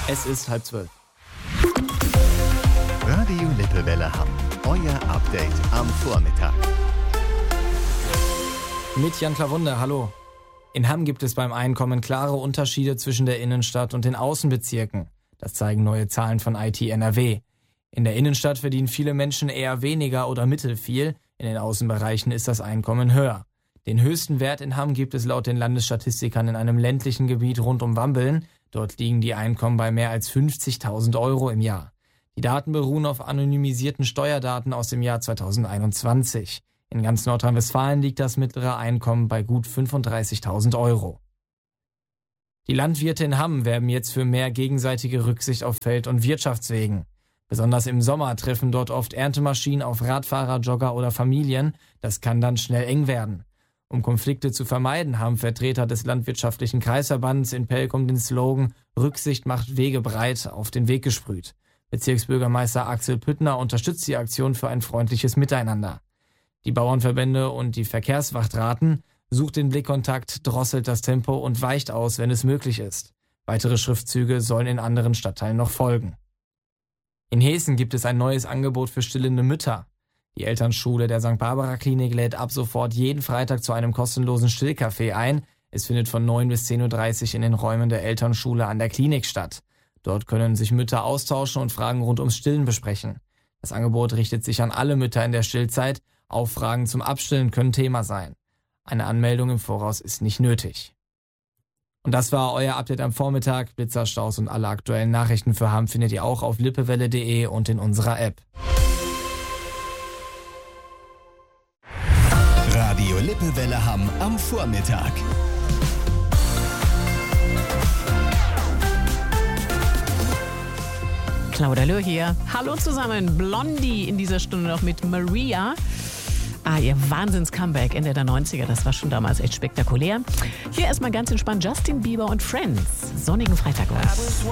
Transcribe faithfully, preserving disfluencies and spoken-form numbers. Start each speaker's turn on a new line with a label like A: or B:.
A: Es ist halb zwölf.
B: Radio Lippewelle Hamm. Euer Update am Vormittag.
A: Mit Jan Klawunde, hallo. In Hamm gibt es beim Einkommen klare Unterschiede zwischen der Innenstadt und den Außenbezirken. Das zeigen neue Zahlen von I T N R W. In der Innenstadt verdienen viele Menschen eher weniger oder mittelfiel. In den Außenbereichen ist das Einkommen höher. Den höchsten Wert in Hamm gibt es laut den Landesstatistikern in einem ländlichen Gebiet rund um Wambeln. Dort liegen die Einkommen bei mehr als fünfzigtausend Euro im Jahr. Die Daten beruhen auf anonymisierten Steuerdaten aus dem Jahr zweitausendeinundzwanzig. In ganz Nordrhein-Westfalen liegt das mittlere Einkommen bei gut fünfunddreißigtausend Euro. Die Landwirte in Hamm werben jetzt für mehr gegenseitige Rücksicht auf Feld- und Wirtschaftswegen. Besonders im Sommer treffen dort oft Erntemaschinen auf Radfahrer, Jogger oder Familien. Das kann dann schnell eng werden. Um Konflikte zu vermeiden, haben Vertreter des Landwirtschaftlichen Kreisverbands in Pelkum den Slogan „Rücksicht macht Wege breit" auf den Weg gesprüht. Bezirksbürgermeister Axel Püttner unterstützt die Aktion für ein freundliches Miteinander. Die Bauernverbände und die Verkehrswacht raten: Sucht den Blickkontakt, drosselt das Tempo und weicht aus, wenn es möglich ist. Weitere Schriftzüge sollen in anderen Stadtteilen noch folgen. In Heßen gibt es ein neues Angebot für stillende Mütter. Die Elternschule der Sankt Barbara Klinik lädt ab sofort jeden Freitag zu einem kostenlosen Stillcafé ein. Es findet von neun bis zehn Uhr dreißig in den Räumen der Elternschule an der Klinik statt. Dort können sich Mütter austauschen und Fragen rund ums Stillen besprechen. Das Angebot richtet sich an alle Mütter in der Stillzeit. Auch Fragen zum Abstillen können Thema sein. Eine Anmeldung im Voraus ist nicht nötig. Und das war euer Update am Vormittag. Blitzer, Staus und alle aktuellen Nachrichten für Hamm findet ihr auch auf lippewelle punkt de und in unserer App.
B: Radio Lippewelle Hamm am Vormittag.
C: Claudia Löhr hier. Hallo zusammen. Blondie in dieser Stunde noch mit Maria. Ah, ihr Wahnsinns-Comeback Ende der neunziger. Das war schon damals echt spektakulär. Hier erstmal ganz entspannt Justin Bieber und Friends. Sonnigen Freitag.